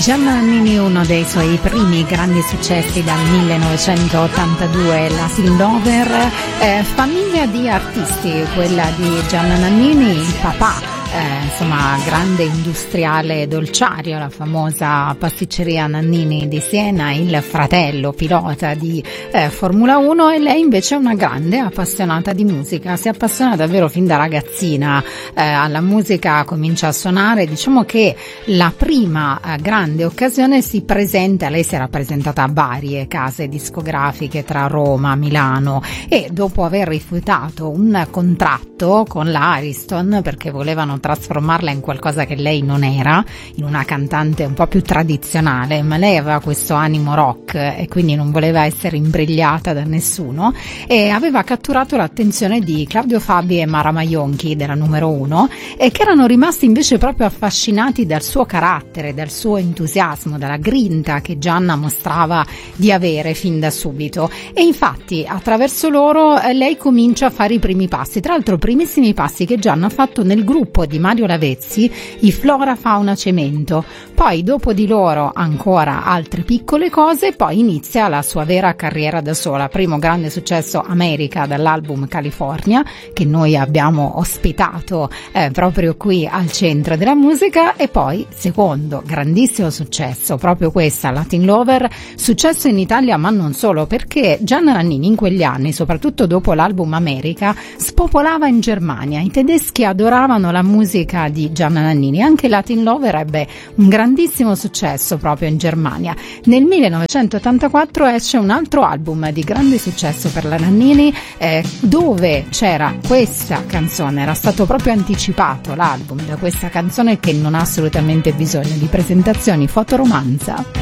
Gianna Nannini, uno dei suoi primi grandi successi dal 1982, Latin Lover, famiglia di artisti, quella di Gianna Nannini, il papà. Insomma, grande industriale dolciario, la famosa pasticceria Nannini di Siena, il fratello pilota di Formula 1, e lei invece è una grande appassionata di musica, si appassiona davvero fin da ragazzina alla musica, comincia a suonare. Diciamo che la prima grande occasione si presenta, lei si era presentata a varie case discografiche tra Roma, Milano, e dopo aver rifiutato un contratto con la Ariston perché volevano trasformarla in qualcosa che lei non era, in una cantante un po' più tradizionale, ma lei aveva questo animo rock e quindi non voleva essere imbrigliata da nessuno, e aveva catturato l'attenzione di Claudio Fabi e Mara Maionchi della numero 1, e che erano rimasti invece proprio affascinati dal suo carattere, dal suo entusiasmo, dalla grinta che Gianna mostrava di avere fin da subito. E infatti attraverso loro lei comincia a fare i primi passi, tra l'altro primissimi passi che Gianna ha fatto nel gruppo di Mario Lavezzi, i Flora Fauna Cemento. Poi dopo di loro ancora altre piccole cose, poi inizia la sua vera carriera da sola. Primo grande successo, America, dall'album California, che noi abbiamo ospitato proprio qui al Centro della Musica, e poi secondo grandissimo successo, proprio questa, Latin Lover, successo in Italia ma non solo, perché Gianna Nannini in quegli anni, soprattutto dopo l'album America, spopolava in Germania. I tedeschi adoravano la musica di Gianna Nannini, anche Latin Lover ebbe un grandissimo successo proprio in Germania. Nel 1984 esce un altro album di grande successo per la Nannini, dove c'era questa canzone, era stato proprio anticipato l'album da questa canzone che non ha assolutamente bisogno di presentazioni, Fotoromanza.